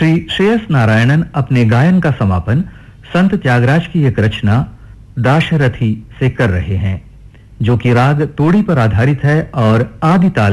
श्री श्रेयस नारायणन अपने गायन का समापन संत त्यागराज की एक रचना दाशरथी से कर रहे हैं, जो कि राग तोड़ी पर आधारित है और आदि ताल